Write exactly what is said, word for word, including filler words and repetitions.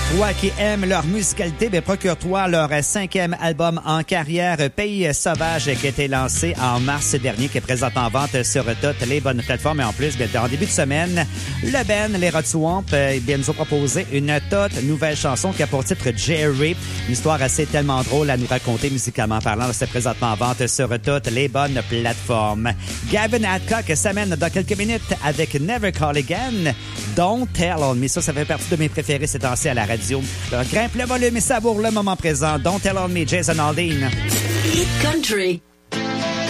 Toi qui aimes leur musicalité, ben procure-toi leur cinquième album en carrière, Pays sauvage, qui a été lancé en mars dernier, qui est présent en vente sur toutes les bonnes plateformes. Et en plus, ben, en début de semaine, le band, les Rod Swamp, eh bien, nous ont proposé une toute nouvelle chanson qui a pour titre Jerry. Une histoire assez tellement drôle à nous raconter musicalement parlant. C'est présentement en vente sur toutes les bonnes plateformes. Gavin Adcock s'amène dans quelques minutes avec Never Call Again. Don't Tell on Me. Ça, ça fait partie de mes préférés ces temps-ci à la radio. Alors, grimpe le volume et savoure le moment présent. Don't Tell on Me, Jason Aldean. Hit Country.